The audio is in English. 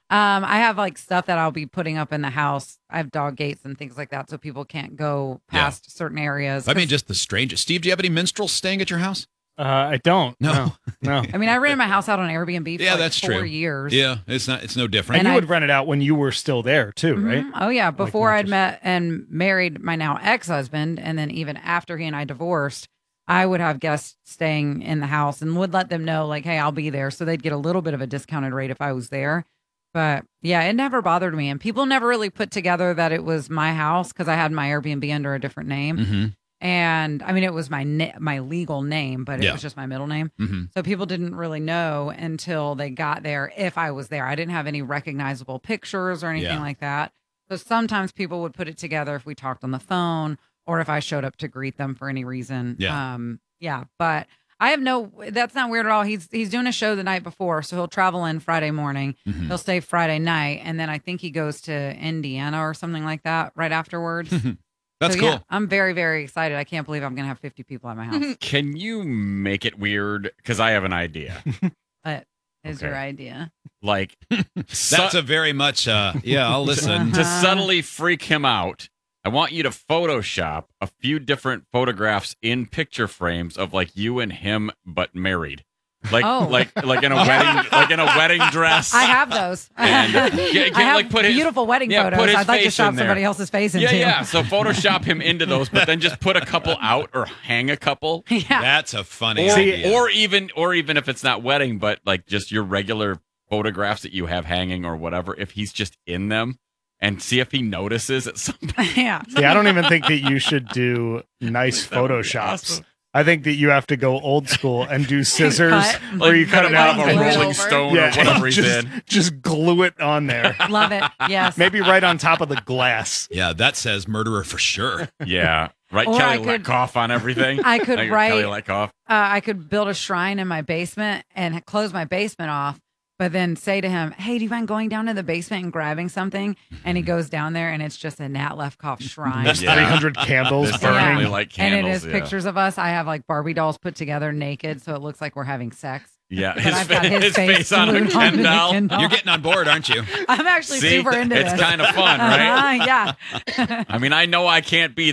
I have like stuff that I'll be putting up in the house. I have dog gates and things like that, so people can't go past certain areas. I mean, just the strangest. Steve, do you have any minstrels staying at your house? I don't. No. I mean, I rented my house out on Airbnb for that's 4 true. years. Yeah, it's no different. And you would rent it out when you were still there too, right? Oh yeah, before I'd met and married my now ex-husband, and then even after he and I divorced, I would have guests staying in the house and would let them know like, hey, I'll be there, so they'd get a little bit of a discounted rate if I was there. But yeah, it never bothered me, and people never really put together that it was my house because I had my Airbnb under a different name. Mm-hmm. And I mean, it was my legal name, but it was just my middle name. Mm-hmm. So people didn't really know until they got there if I was there. I didn't have any recognizable pictures or anything like that. So sometimes people would put it together if we talked on the phone or if I showed up to greet them for any reason. Yeah. But I have that's not weird at all. He's doing a show the night before, so he'll travel in Friday morning. Mm-hmm. He'll stay Friday night, and then I think he goes to Indiana or something like that right afterwards. That's So, cool. yeah, I'm very, very excited. I can't believe I'm going to have 50 people at my house. Can you make it weird? Because I have an idea. What is your idea? Like, That's a very much, I'll listen. to subtly freak him out, I want you to Photoshop a few different photographs in picture frames of like you and him, but married. Like in a wedding dress. I have those. And, I have like, put his, beautiful wedding yeah, photos. put his I'd like to face shop in there. somebody else's face into. Yeah. So Photoshop him into those, but then just put a couple out or hang a couple. Yeah. That's a funny idea. Or even if it's not wedding, but like just your regular photographs that you have hanging or whatever, if he's just in them, and see if he notices at some point. Yeah. See, I don't even think that you should do nice photoshops. Awesome. I think that you have to go old school and do scissors Cut. where you cut it out of a and Rolling over. Stone or whatever he's in. just glue it on there. Love it. Yes. Maybe right on top of the glass. Yeah, that says murderer for sure. Yeah. Right, Or Kelly I could- Letkoff on everything. I could Like write. Kelly Letkoff. I could build a shrine in my basement and close my basement off, but then say to him, "Hey, do you mind going down to the basement and grabbing something?" And he goes down there, and it's just a Nat Lefkoff shrine. There's Yeah. 300 candles There's burning. definitely like And candles. it is pictures of us. I have like Barbie dolls put together naked, so it looks like we're having sex. Yeah, But his, I've got his face on a glued Ken onto the doll. Ken doll. You're getting on board, aren't you? I'm actually See, super into it's this. kind of fun, right? Yeah. I mean, I know I can't be